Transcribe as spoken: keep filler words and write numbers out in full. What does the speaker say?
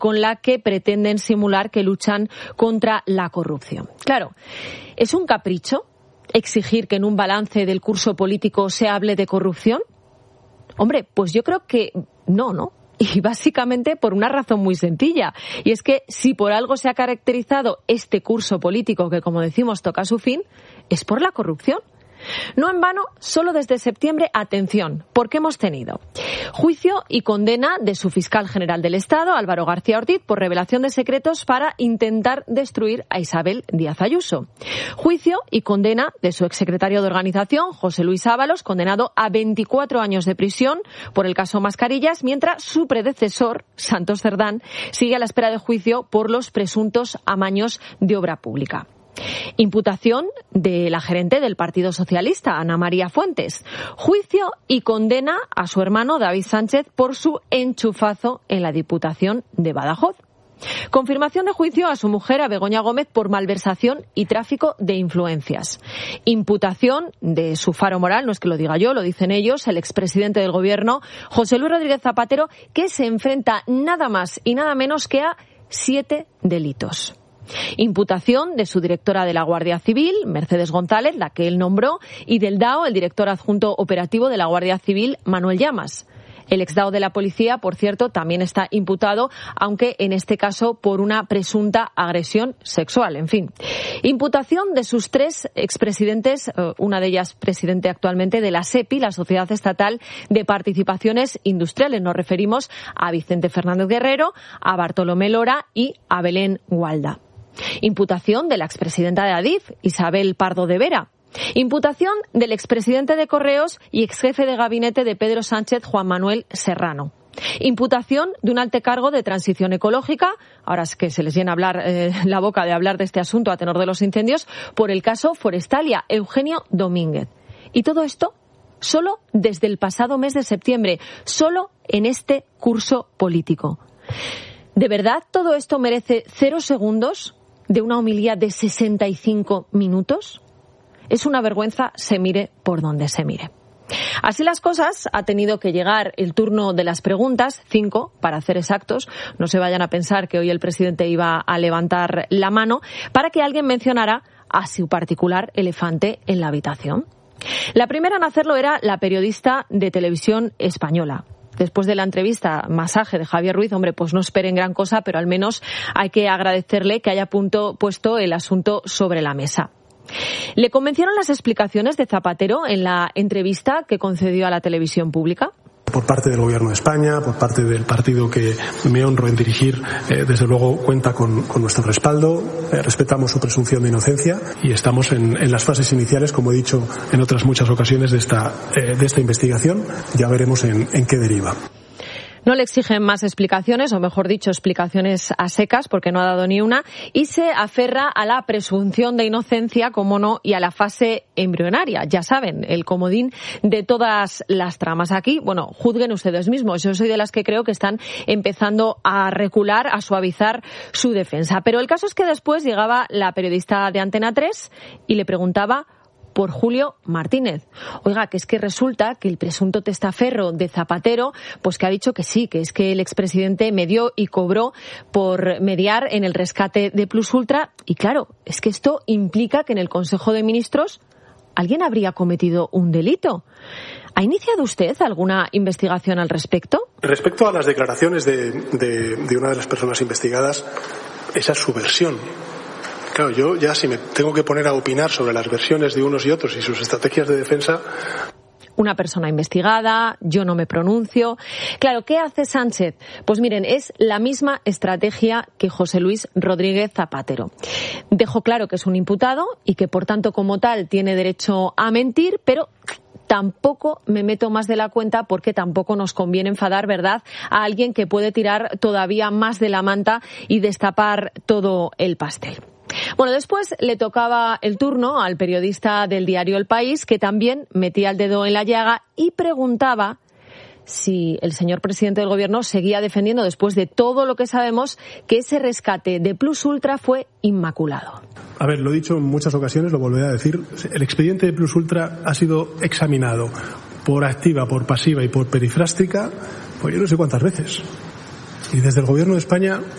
con la que pretenden simular que luchan contra la corrupción. Claro, ¿es un capricho exigir que en un balance del curso político se hable de corrupción? Hombre, pues yo creo que no, ¿no? Y básicamente por una razón muy sencilla. Y es que si por algo se ha caracterizado este curso político que, como decimos, toca su fin, es por la corrupción. No en vano, solo desde septiembre, atención, porque hemos tenido juicio y condena de su fiscal general del Estado, Álvaro García Ortiz, por revelación de secretos para intentar destruir a Isabel Díaz Ayuso. Juicio y condena de su exsecretario de Organización, José Luis Ábalos, condenado a veinticuatro años de prisión por el caso Mascarillas, mientras su predecesor, Santos Cerdán, sigue a la espera de juicio por los presuntos amaños de obra pública. Imputación de la gerente del Partido Socialista, Ana María Fuentes. Juicio y condena a su hermano David Sánchez por su enchufazo en la Diputación de Badajoz. Confirmación de juicio a su mujer, a Begoña Gómez, por malversación y tráfico de influencias. Imputación de su faro moral, no es que lo diga yo, lo dicen ellos, el expresidente del Gobierno, José Luis Rodríguez Zapatero, que se enfrenta nada más y nada menos que a siete delitos. Imputación de su directora de la Guardia Civil, Mercedes González, la que él nombró, y del D A O, el director adjunto operativo de la Guardia Civil, Manuel Llamas. El ex D A O de la policía, por cierto, también está imputado, aunque en este caso por una presunta agresión sexual. En fin, imputación de sus tres expresidentes, una de ellas presidente actualmente de la SEPI, la Sociedad Estatal de Participaciones Industriales. Nos referimos a Vicente Fernández Guerrero, a Bartolomé Lora y a Belén Gualda. Imputación de la expresidenta de Adif, Isabel Pardo de Vera. Imputación del expresidente de Correos y exjefe de gabinete de Pedro Sánchez, Juan Manuel Serrano. Imputación de un alto cargo de transición ecológica, ahora es que se les llena hablar, eh, la boca de hablar de este asunto a tenor de los incendios, por el caso Forestalia, Eugenio Domínguez. Y todo esto solo desde el pasado mes de septiembre, solo en este curso político. ¿De verdad todo esto merece cero segundos de una homilía de sesenta y cinco minutos? Es una vergüenza, se mire por donde se mire. Así las cosas, ha tenido que llegar el turno de las preguntas, cinco, para ser exactos. No se vayan a pensar que hoy el presidente iba a levantar la mano, para que alguien mencionara a su particular elefante en la habitación. La primera en hacerlo era la periodista de Televisión Española. Después de la entrevista masaje de Javier Ruiz, hombre, pues no esperen gran cosa, pero al menos hay que agradecerle que haya punto, puesto el asunto sobre la mesa. ¿Le convencieron las explicaciones de Zapatero en la entrevista que concedió a la televisión pública? Por parte del Gobierno de España, por parte del partido que me honro en dirigir, eh, desde luego cuenta con, con nuestro respaldo, eh, respetamos su presunción de inocencia y estamos en, en las fases iniciales, como he dicho en otras muchas ocasiones, de esta, eh, de esta investigación. Ya veremos en, en qué deriva. No le exigen más explicaciones, o mejor dicho, explicaciones a secas, porque no ha dado ni una, y se aferra a la presunción de inocencia, como no, y a la fase embrionaria. Ya saben, el comodín de todas las tramas. Aquí, bueno, juzguen ustedes mismos. Yo soy de las que creo que están empezando a recular, a suavizar su defensa. Pero el caso es que después llegaba la periodista de Antena tres y le preguntaba por Julio Martínez. Oiga, que es que resulta que el presunto testaferro de Zapatero, pues que ha dicho que sí, que es que el expresidente medió y cobró por mediar en el rescate de Plus Ultra. Y claro, es que esto implica que en el Consejo de Ministros alguien habría cometido un delito. ¿Ha iniciado usted alguna investigación al respecto? Respecto a las declaraciones de, de, de una de las personas investigadas, esa es su versión. Claro, yo ya si me tengo que poner a opinar sobre las versiones de unos y otros y sus estrategias de defensa. Una persona investigada, yo no me pronuncio. Claro, ¿qué hace Sánchez? Pues miren, es la misma estrategia que José Luis Rodríguez Zapatero. Dejó claro que es un imputado y que por tanto como tal tiene derecho a mentir, pero tampoco me meto más de la cuenta porque tampoco nos conviene enfadar, ¿verdad?, a alguien que puede tirar todavía más de la manta y destapar todo el pastel. Bueno, después le tocaba el turno al periodista del diario El País, que también metía el dedo en la llaga y preguntaba si el señor presidente del Gobierno seguía defendiendo, después de todo lo que sabemos, que ese rescate de Plus Ultra fue inmaculado. A ver, lo he dicho en muchas ocasiones, lo volveré a decir. El expediente de Plus Ultra ha sido examinado por activa, por pasiva y por perifrástica, pues yo no sé cuántas veces. Y desde el Gobierno de España